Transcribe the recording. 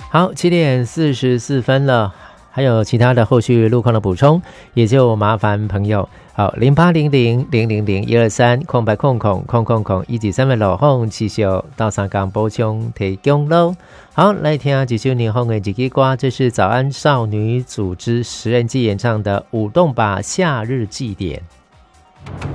好，7:44了，还有其他的后续路况的补充，也就麻烦朋友。好，0800000123空白空1至3的路况持续到3港补充提供咯。好，来听几首年后的日记歌，这是早安少女组织10人季演唱的《舞动吧夏日祭典》。